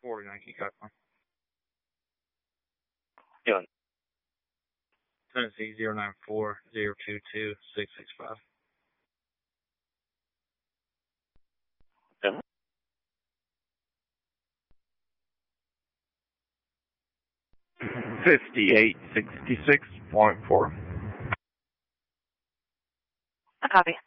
49 Cutcom. Yeah. Tennessee 094-022-665. Okay. 5866.4. A copy.